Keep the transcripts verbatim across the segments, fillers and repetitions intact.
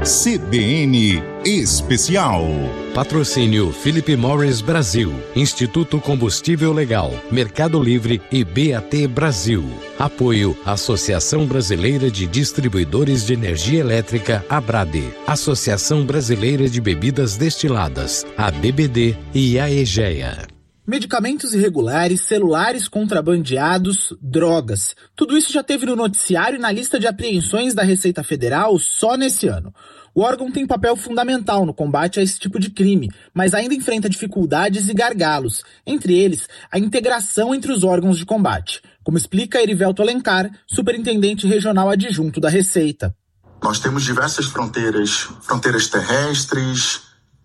C B N Especial. Patrocínio Philip Morris Brasil, Instituto Combustível Legal, Mercado Livre e B A T Brasil. Apoio Associação Brasileira de Distribuidores de Energia Elétrica, ABRADE, Associação Brasileira de Bebidas Destiladas, a B B D e a EGEA. Medicamentos irregulares, celulares contrabandeados, drogas. Tudo isso já teve no noticiário e na lista de apreensões da Receita Federal só nesse ano. O órgão tem papel fundamental no combate a esse tipo de crime, mas ainda enfrenta dificuldades e gargalos, entre eles a integração entre os órgãos de combate, como explica Erivelto Alencar, superintendente regional adjunto da Receita. Nós temos diversas fronteiras, fronteiras terrestres,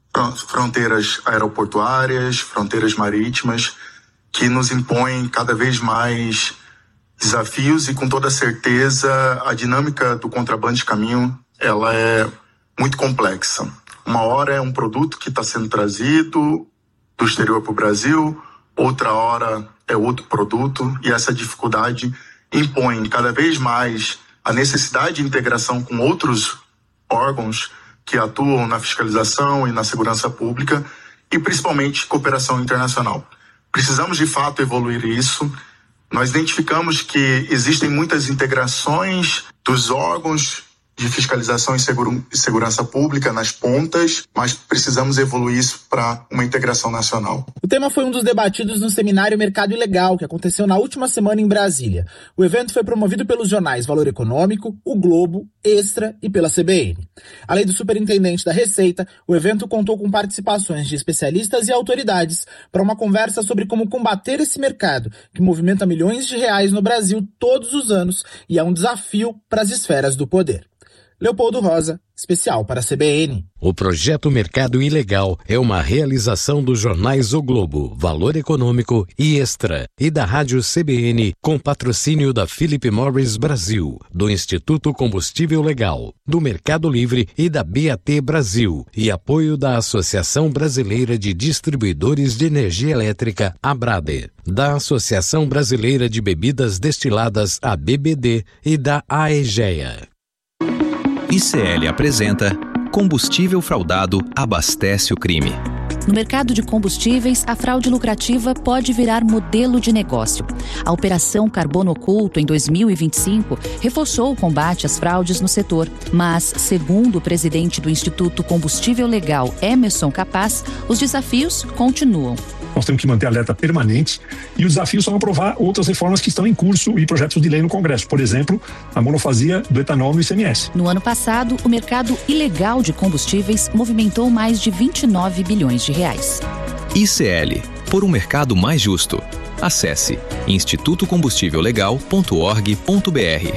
fronteiras aeroportuárias, fronteiras marítimas, que nos impõem cada vez mais desafios e, com toda certeza, a dinâmica do contrabando de caminho ela é muito complexa. Uma hora é um produto que está sendo trazido do exterior para o Brasil, outra hora é outro produto, e essa dificuldade impõe cada vez mais a necessidade de integração com outros órgãos que atuam na fiscalização e na segurança pública e principalmente cooperação internacional. Precisamos de fato evoluir isso. Nós identificamos que existem muitas integrações dos órgãos de fiscalização e segurança pública nas pontas, mas precisamos evoluir isso para uma integração nacional. O tema foi um dos debatidos no seminário Mercado Ilegal, que aconteceu na última semana em Brasília. O evento foi promovido pelos jornais Valor Econômico, O Globo, Extra e pela C B N. Além do superintendente da Receita, o evento contou com participações de especialistas e autoridades para uma conversa sobre como combater esse mercado, que movimenta milhões de reais no Brasil todos os anos e é um desafio para as esferas do poder. Leopoldo Rosa, especial para a C B N. O projeto Mercado Ilegal é uma realização dos jornais O Globo, Valor Econômico e Extra, e da Rádio C B N, com patrocínio da Philip Morris Brasil, do Instituto Combustível Legal, do Mercado Livre e da B A T Brasil, e apoio da Associação Brasileira de Distribuidores de Energia Elétrica, ABRADE, da Associação Brasileira de Bebidas Destiladas, a B B D, e da AEGEA. I C L apresenta Combustível fraudado abastece o crime. No mercado de combustíveis, a fraude lucrativa pode virar modelo de negócio. A Operação Carbono Oculto, em dois mil e vinte e cinco, reforçou o combate às fraudes no setor. Mas, segundo o presidente do Instituto Combustível Legal, Emerson Capaz, os desafios continuam. Nós temos que manter alerta permanente e os desafios são aprovar outras reformas que estão em curso e projetos de lei no Congresso. Por exemplo, a monofasia do etanol no I C M S. No ano passado, o mercado ilegal de combustíveis movimentou mais de vinte e nove bilhões de reais. I C L, por um mercado mais justo. Acesse instituto combustível legal ponto org ponto br.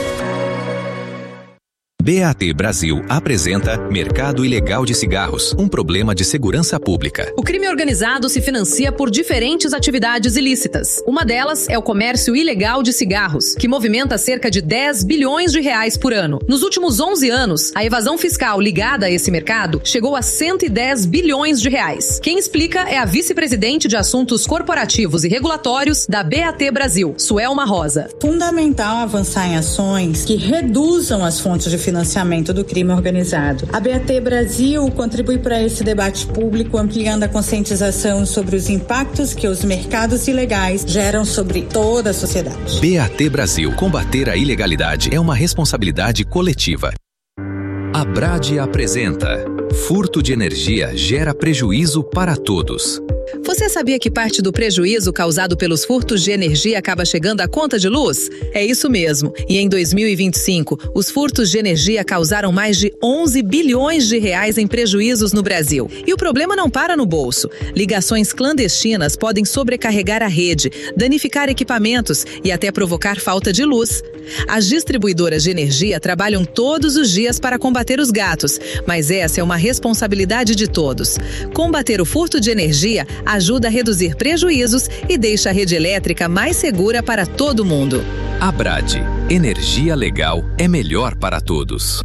B A T Brasil apresenta Mercado Ilegal de Cigarros, um problema de segurança pública. O crime organizado se financia por diferentes atividades ilícitas. Uma delas é o comércio ilegal de cigarros, que movimenta cerca de dez bilhões de reais por ano. Nos últimos onze anos, a evasão fiscal ligada a esse mercado chegou a cento e dez bilhões de reais. Quem explica é a vice-presidente de Assuntos Corporativos e Regulatórios da B A T Brasil, Suelma Rosa. Fundamental avançar em ações que reduzam as fontes de financiamento financiamento do crime organizado. A B A T Brasil contribui para esse debate público, ampliando a conscientização sobre os impactos que os mercados ilegais geram sobre toda a sociedade. B A T Brasil. Combater a ilegalidade é uma responsabilidade coletiva. A ABRADE apresenta Furto de energia gera prejuízo para todos. Você sabia que parte do prejuízo causado pelos furtos de energia acaba chegando à conta de luz? É isso mesmo. E em dois mil e vinte e cinco, os furtos de energia causaram mais de onze bilhões de reais em prejuízos no Brasil. E o problema não para no bolso. Ligações clandestinas podem sobrecarregar a rede, danificar equipamentos e até provocar falta de luz. As distribuidoras de energia trabalham todos os dias para combater os gatos, mas essa é uma responsabilidade de todos. Combater o furto de energia ajuda a reduzir prejuízos e deixa a rede elétrica mais segura para todo mundo. ABRADE. Energia legal é melhor para todos.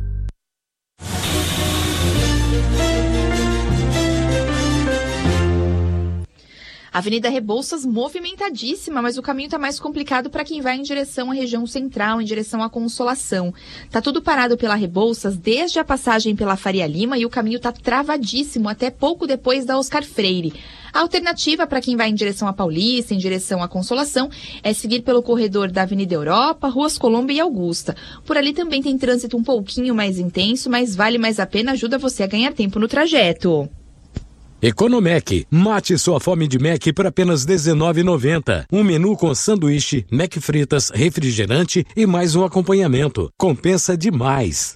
Avenida Rebouças movimentadíssima, mas o caminho está mais complicado para quem vai em direção à região central, em direção à Consolação. Tá tudo parado pela Rebouças desde a passagem pela Faria Lima e o caminho tá travadíssimo até pouco depois da Oscar Freire. A alternativa para quem vai em direção à Paulista, em direção à Consolação, é seguir pelo corredor da Avenida Europa, Ruas Colombo e Augusta. Por ali também tem trânsito um pouquinho mais intenso, mas vale mais a pena, ajuda você a ganhar tempo no trajeto. Economec. Mate sua fome de Mac por apenas dezenove reais e noventa centavos. Um menu com sanduíche, Mac fritas, refrigerante e mais um acompanhamento. Compensa demais.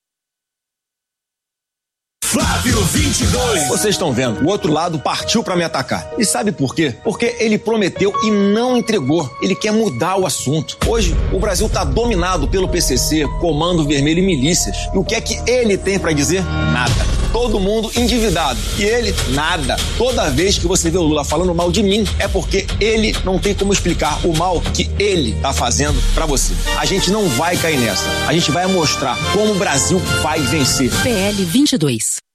Flávio vinte e dois. Vocês estão vendo, o outro lado partiu pra me atacar. E sabe por quê? Porque ele prometeu e não entregou. Ele quer mudar o assunto. Hoje, o Brasil tá dominado pelo P C C, Comando Vermelho e milícias. E o que é que ele tem pra dizer? Nada. Todo mundo endividado. E ele, nada. Toda vez que você vê o Lula falando mal de mim, é porque ele não tem como explicar o mal que ele tá fazendo pra você. A gente não vai cair nessa. A gente vai mostrar como o Brasil vai vencer. P L vinte e dois.